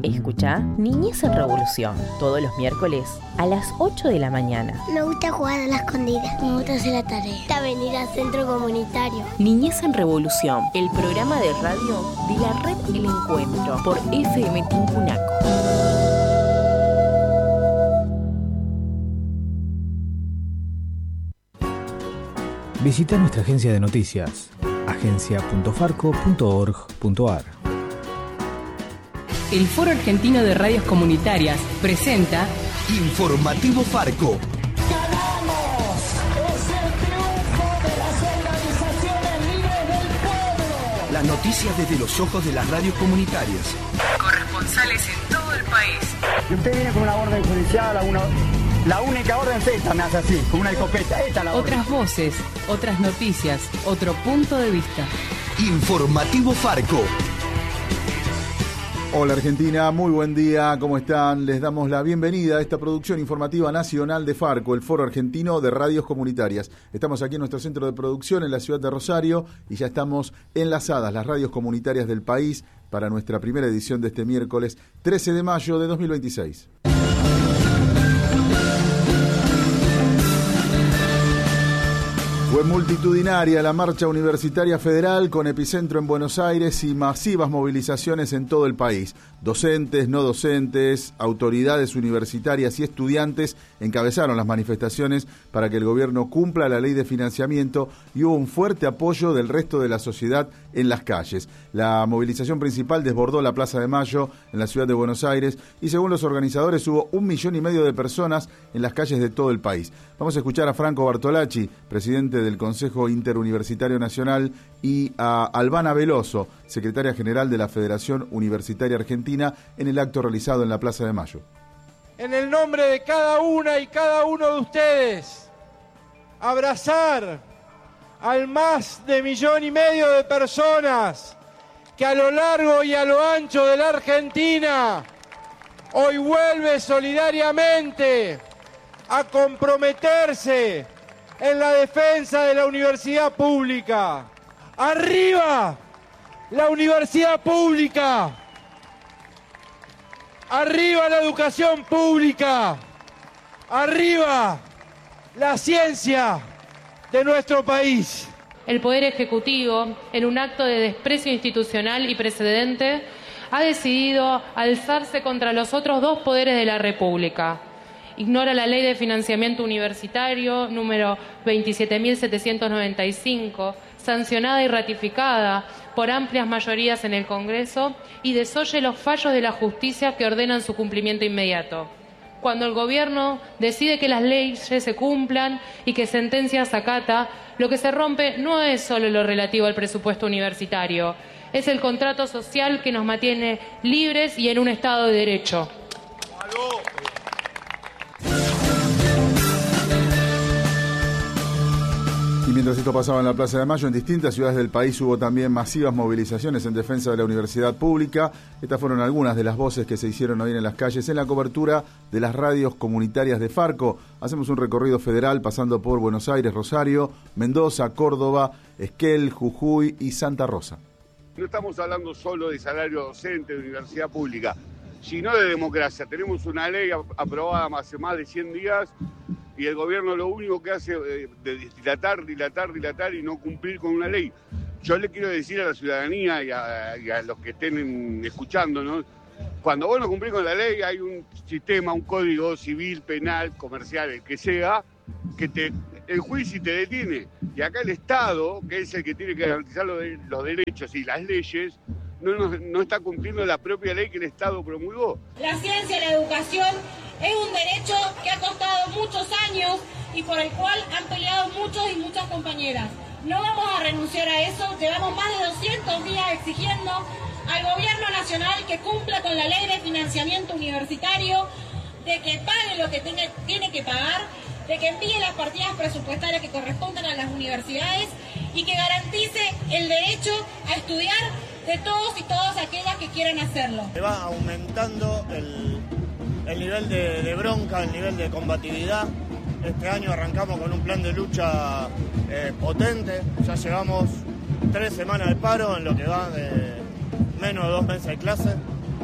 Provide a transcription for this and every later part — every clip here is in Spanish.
Escuchá Niñez en Revolución, todos los miércoles a las 8 de la mañana. Me gusta jugar a la escondida, me gusta hacer la tarea, me gusta venir al centro comunitario. Niñez en Revolución, el programa de radio de la red El Encuentro, por FM Tincunaco. Visita nuestra agencia de noticias, agencia.farco.org.ar. El Foro Argentino de Radios Comunitarias presenta Informativo Farco. ¡Ganamos! ¡Es el triunfo de las organizaciones libres del pueblo! Las noticias desde los ojos de las radios comunitarias. corresponsales en todo el país. Y usted viene con una orden judicial, la única orden es esta, me hace así, con una escopeta. Esta es la orden. Otras voces, otras noticias, otro punto de vista. Informativo Farco. Hola Argentina, muy buen día, ¿cómo están? Les damos la bienvenida a esta producción informativa nacional de Farco, el Foro Argentino de Radios Comunitarias. Estamos aquí en nuestro centro de producción en la ciudad de Rosario y ya estamos enlazadas las radios comunitarias del país para nuestra primera edición de este miércoles 13 de mayo de 2026. Fue multitudinaria la marcha universitaria federal con epicentro en Buenos Aires y masivas movilizaciones en todo el país. Docentes, no docentes, autoridades universitarias y estudiantes encabezaron las manifestaciones para que el gobierno cumpla la ley de financiamiento y hubo un fuerte apoyo del resto de la sociedad en las calles. La movilización principal desbordó la Plaza de Mayo en la ciudad de Buenos Aires y según los organizadores hubo 1,5 millones de personas en las calles de todo el país. Vamos a escuchar a Franco Bartolacci, presidente del Consejo Interuniversitario Nacional, y a Albana Veloso, secretaria general de la Federación Universitaria Argentina, en el acto realizado en la Plaza de Mayo. En el nombre de cada una y cada uno de ustedes, abrazar al más de 1,5 millones de personas que a lo largo y a lo ancho de la Argentina hoy vuelve solidariamente a comprometerse en la defensa de la universidad pública. ¡Arriba la universidad pública! ¡Arriba la educación pública! ¡Arriba la ciencia de nuestro país! El Poder Ejecutivo, en un acto de desprecio institucional y precedente, ha decidido alzarse contra los otros dos poderes de la República. Ignora la Ley de Financiamiento Universitario número 27.795, sancionada y ratificada por amplias mayorías en el Congreso, y desoye los fallos de la justicia que ordenan su cumplimiento inmediato. Cuando el gobierno decide que las leyes se cumplan y que sentencias acata, lo que se rompe no es solo lo relativo al presupuesto universitario, es el contrato social que nos mantiene libres y en un Estado de Derecho. Y mientras esto pasaba en la Plaza de Mayo, en distintas ciudades del país hubo también masivas movilizaciones en defensa de la universidad pública. Estas fueron algunas de las voces que se hicieron hoy en las calles en la cobertura de las radios comunitarias de Farco. Hacemos un recorrido federal pasando por Buenos Aires, Rosario, Mendoza, Córdoba, Esquel, Jujuy y Santa Rosa. No estamos hablando solo de salario docente, de universidad pública, sino de democracia. Tenemos una ley aprobada hace más de 100 días y el gobierno lo único que hace es dilatar y no cumplir con una ley. Yo le quiero decir a la ciudadanía y a los que estén escuchándonos, cuando vos no cumplís con la ley hay un sistema, un código civil, penal, comercial, el que sea, que el juicio te detiene. Y acá el Estado, que es el que tiene que garantizar los derechos y las leyes, no está cumpliendo la propia ley que el Estado promulgó. La ciencia y la educación es un derecho que ha costado muchos años y por el cual han peleado muchos y muchas compañeras. No vamos a renunciar a eso, llevamos más de 200 días exigiendo al gobierno nacional que cumpla con la ley de financiamiento universitario, de que pague lo que tiene que pagar, de que envíe las partidas presupuestarias que correspondan a las universidades y que garantice el derecho a estudiar de todos y todas aquellas que quieran hacerlo. Se va aumentando el nivel de bronca, el nivel de combatividad. Este año arrancamos con un plan de lucha potente, ya llevamos 3 semanas de paro en lo que va de menos de 2 meses de clase.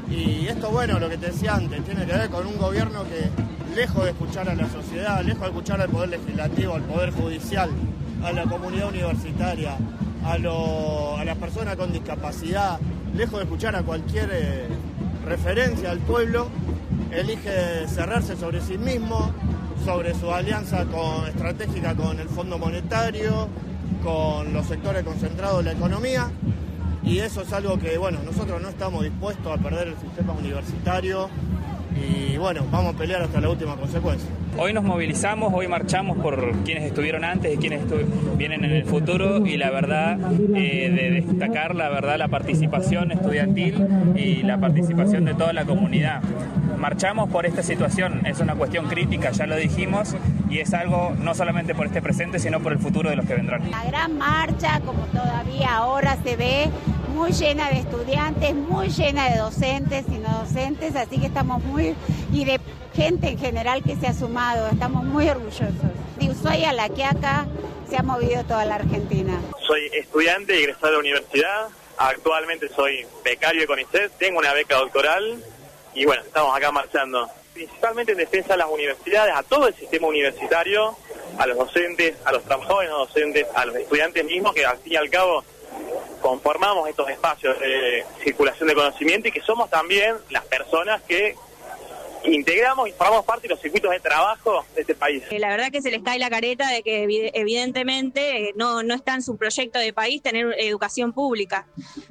Y esto, bueno, lo que te decía antes, tiene que ver con un gobierno que, lejos de escuchar a la sociedad, lejos de escuchar al Poder Legislativo, al Poder Judicial, a la comunidad universitaria, a las personas con discapacidad, lejos de escuchar a cualquier referencia al pueblo, elige cerrarse sobre sí mismo, sobre su alianza estratégica con el Fondo Monetario, con los sectores concentrados de la economía, y eso es algo que, bueno, nosotros no estamos dispuestos a perder el sistema universitario y, bueno, vamos a pelear hasta la última consecuencia. Hoy nos movilizamos, hoy marchamos por quienes estuvieron antes y quienes vienen en el futuro, y la verdad, de destacar la participación estudiantil y la participación de toda la comunidad. Marchamos por esta situación, es una cuestión crítica, ya lo dijimos, y es algo no solamente por este presente, sino por el futuro de los que vendrán. La gran marcha, como todavía ahora se ve, muy llena de estudiantes, muy llena de docentes y no docentes, así que estamos y de gente en general que se ha sumado, estamos muy orgullosos. De Ushuaia a La Quiaca se ha movido toda la Argentina. Soy estudiante y egresado de la universidad, actualmente soy becario de CONICET, tengo una beca doctoral y bueno, estamos acá marchando, principalmente en defensa de las universidades, a todo el sistema universitario, a los docentes, a los trabajadores no docentes, a los estudiantes mismos, que al fin y al cabo conformamos estos espacios de circulación de conocimiento y que somos también las personas que integramos y formamos parte de los circuitos de trabajo de este país. La verdad que se les cae la careta de que evidentemente no está en su proyecto de país tener educación pública.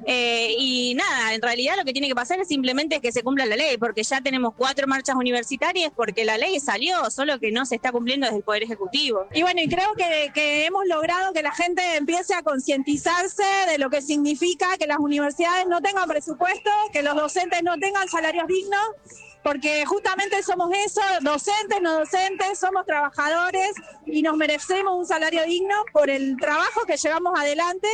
Y nada, en realidad lo que tiene que pasar es simplemente que se cumpla la ley, porque ya tenemos 4 marchas universitarias, porque la ley salió, solo que no se está cumpliendo desde el Poder Ejecutivo. Y bueno, y creo que hemos logrado que la gente empiece a concientizarse de lo que significa que las universidades no tengan presupuesto, que los docentes no tengan salarios dignos, porque justamente somos eso, docentes, no docentes, somos trabajadores y nos merecemos un salario digno por el trabajo que llevamos adelante.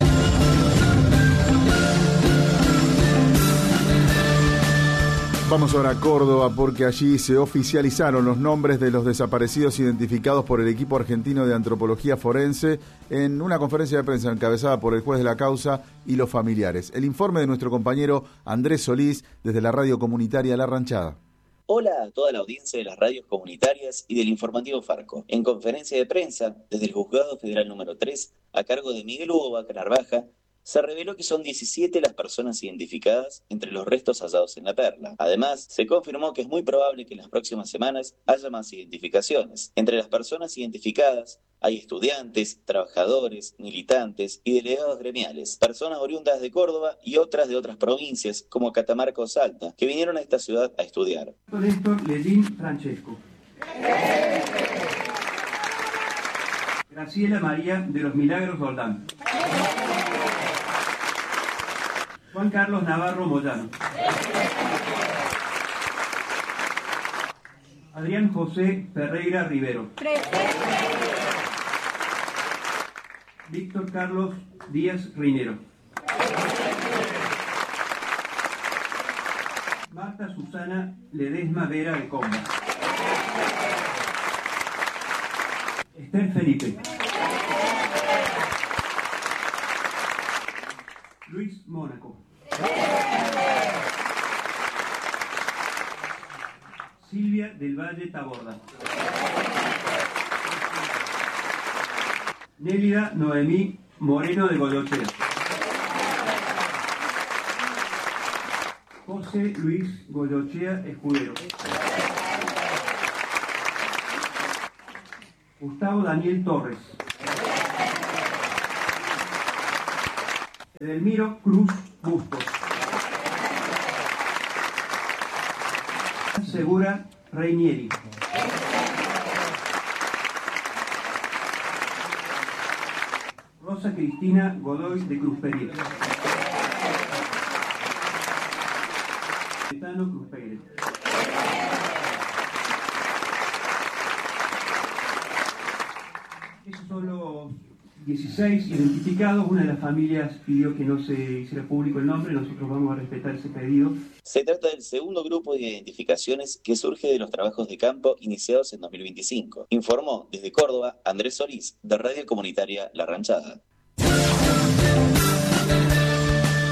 Vamos ahora a Córdoba porque allí se oficializaron los nombres de los desaparecidos identificados por el equipo argentino de antropología forense en una conferencia de prensa encabezada por el juez de la causa y los familiares. El informe de nuestro compañero Andrés Solís desde la radio comunitaria La Ranchada. Hola a toda la audiencia de las radios comunitarias y del informativo Farco. En conferencia de prensa desde el Juzgado Federal número 3, a cargo de Miguel Hugo Vaca Narvaja, se reveló que son 17 las personas identificadas entre los restos hallados en La Perla. Además, se confirmó que es muy probable que en las próximas semanas haya más identificaciones. Entre las personas identificadas hay estudiantes, trabajadores, militantes y delegados gremiales, personas oriundas de Córdoba y otras de otras provincias como Catamarca o Salta, que vinieron a esta ciudad a estudiar. Néstor Lelín Francesco. Graciela María de los Milagros Roldán. Juan Carlos Navarro Moyano. Adrián José Ferreira Rivero. Víctor Carlos Díaz Rinero. Marta Susana Ledesma Vera de Comba. Esther Felipe. Luis Mónaco. Silvia del Valle Taborda. Nélida Noemí Moreno de Goyochea. José Luis Goyochea Escudero. Gustavo Daniel Torres. Edelmiro Cruz Bustos. Segura Reinieri. Rosa Cristina Godoy de Cruz Pereira. Betano Cruz Pérez. Esos son los 16 identificados. Una de las familias pidió que no se hiciera público el nombre. Nosotros vamos a respetar ese pedido. Se trata del segundo grupo de identificaciones que surge de los trabajos de campo iniciados en 2025. Informó desde Córdoba Andrés Solís, de Radio Comunitaria La Ranchada.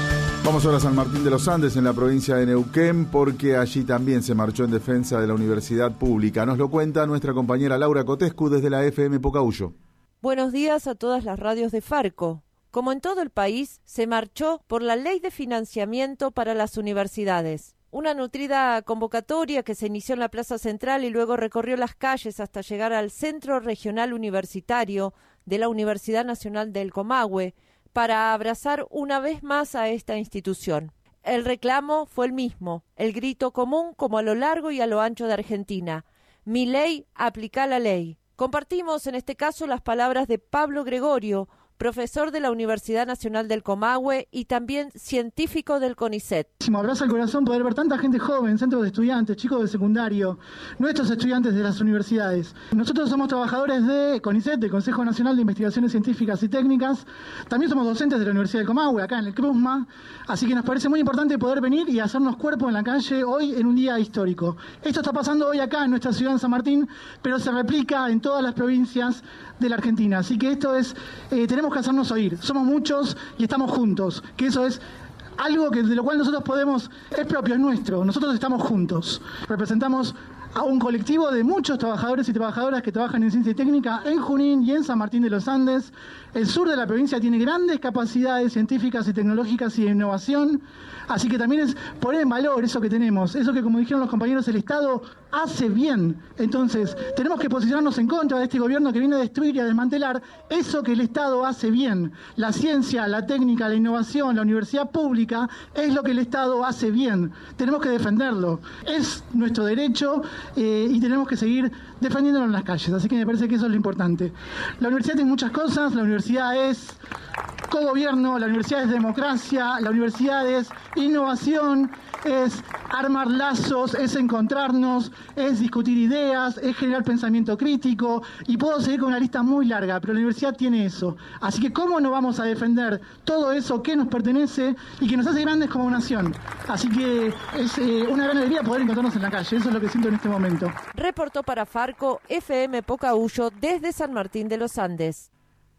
Vamos ahora a San Martín de los Andes, en la provincia de Neuquén, porque allí también se marchó en defensa de la universidad pública. Nos lo cuenta nuestra compañera Laura Cotescu desde la FM Pocahuyo. Buenos días a todas las radios de Farco. Como en todo el país, se marchó por la Ley de Financiamiento para las Universidades. Una nutrida convocatoria que se inició en la Plaza Central y luego recorrió las calles hasta llegar al Centro Regional Universitario de la Universidad Nacional del Comahue para abrazar una vez más a esta institución. El reclamo fue el mismo, el grito común como a lo largo y a lo ancho de Argentina. Mi ley, aplica la ley. Compartimos en este caso las palabras de Pablo Gregorio, profesor de la Universidad Nacional del Comahue y también científico del CONICET. Me abraza el corazón poder ver tanta gente joven, centros de estudiantes, chicos de secundario, nuestros estudiantes de las universidades. Nosotros somos trabajadores de CONICET, del Consejo Nacional de Investigaciones Científicas y Técnicas. También somos docentes de la Universidad del Comahue, acá en el CRUSMA. Así que nos parece muy importante poder venir y hacernos cuerpo en la calle hoy en un día histórico. Esto está pasando hoy acá en nuestra ciudad, en San Martín, pero se replica en todas las provincias de la Argentina. Así que esto es, tenemos que hacernos oír. Somos muchos y estamos juntos, que eso es algo de lo cual nosotros podemos, es propio, es nuestro. Nosotros estamos juntos. Representamos a un colectivo de muchos trabajadores y trabajadoras que trabajan en ciencia y técnica en Junín y en San Martín de los Andes. El sur de la provincia tiene grandes capacidades científicas y tecnológicas y de innovación, así que también es poner en valor eso que tenemos, eso que, como dijeron los compañeros, el Estado hace bien. Entonces, tenemos que posicionarnos en contra de este gobierno que viene a destruir y a desmantelar eso que el Estado hace bien. La ciencia, la técnica, la innovación, la universidad pública es lo que el Estado hace bien. Tenemos que defenderlo. Es nuestro derecho y tenemos que seguir defendiéndolo en las calles. Así que me parece que eso es lo importante. La universidad tiene muchas cosas. La universidad es cogobierno, la universidad es democracia, la universidad es innovación, es armar lazos, es encontrarnos, es discutir ideas, es generar pensamiento crítico, y puedo seguir con una lista muy larga, pero la universidad tiene eso. Así que ¿cómo no vamos a defender todo eso que nos pertenece y que nos hace grandes como nación? Así que es una gran alegría poder encontrarnos en la calle, eso es lo que siento en este momento. Reportó para Farco FM Pocahuyo desde San Martín de los Andes.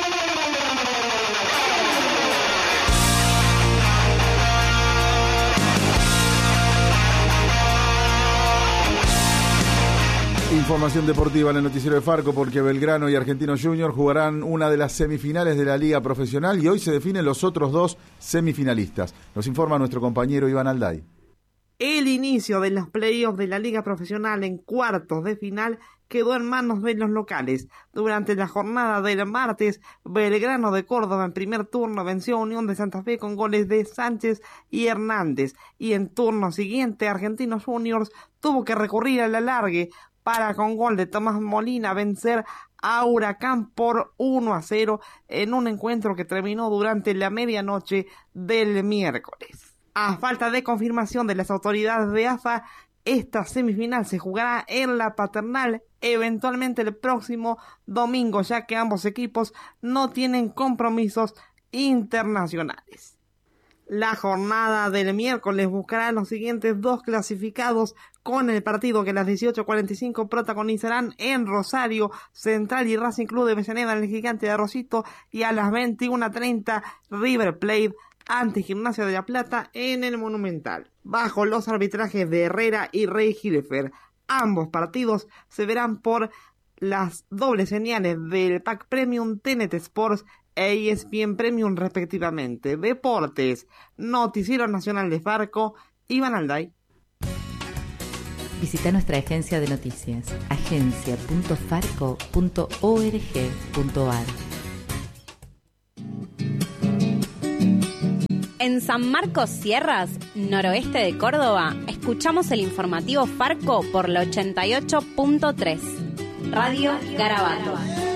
Información deportiva en el noticiero de Farco, porque Belgrano y Argentinos Juniors jugarán una de las semifinales de la Liga Profesional y hoy se definen los otros dos semifinalistas. Nos informa nuestro compañero Iván Alday. El inicio de los playoffs de la Liga Profesional en cuartos de final quedó en manos de los locales. Durante la jornada del martes, Belgrano de Córdoba en primer turno venció a Unión de Santa Fe con goles de Sánchez y Hernández. Y en turno siguiente, Argentinos Juniors tuvo que recurrir al alargue para, con gol de Tomás Molina, vencer a Huracán por 1-0 en un encuentro que terminó durante la medianoche del miércoles. A falta de confirmación de las autoridades de AFA, esta semifinal se jugará en la Paternal eventualmente el próximo domingo, ya que ambos equipos no tienen compromisos internacionales. La jornada del miércoles buscará los siguientes dos clasificados, con el partido que a las 18:45 protagonizarán en Rosario, Central y Racing Club de Avellaneda en el Gigante de Rosito, y a las 21:30 River Plate ante Gimnasia de La Plata en el Monumental, bajo los arbitrajes de Herrera y Rey Hilfer. Ambos partidos se verán por las dobles señales del Pack Premium, TNT Sports e ESPN Premium respectivamente. Deportes, Noticiero Nacional de Farco, Iván Alday. Visita nuestra agencia de noticias, agencia.farco.org.ar. En San Marcos Sierras, noroeste de Córdoba, escuchamos el informativo Farco por la 88.3. Radio Garabato.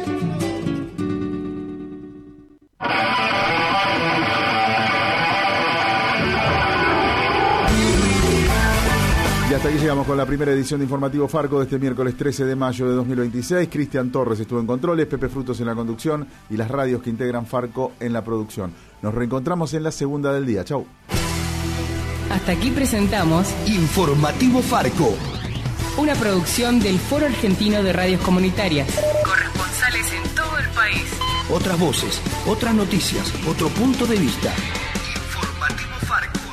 Y hasta aquí llegamos con la primera edición de Informativo Farco de este miércoles 13 de mayo de 2026. Cristian Torres estuvo en controles, Pepe Frutos en la conducción y las radios que integran Farco en la producción. Nos reencontramos en la segunda del día. Chau. Hasta aquí presentamos Informativo Farco, una producción del Foro Argentino de Radios Comunitarias. Corresponsales en todo el país. Otras voces, otras noticias, otro punto de vista. Informativo Farco.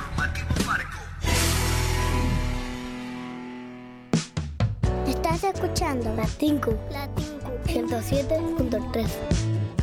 Estás escuchando La Tinku 107.3.